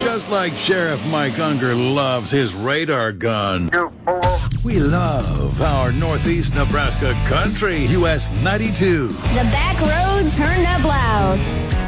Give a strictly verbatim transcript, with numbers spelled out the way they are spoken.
Just like Sheriff Mike Unger loves his radar gun. You pull over. We love our Northeast Nebraska country, U S ninety-two. The back roads turned up loud.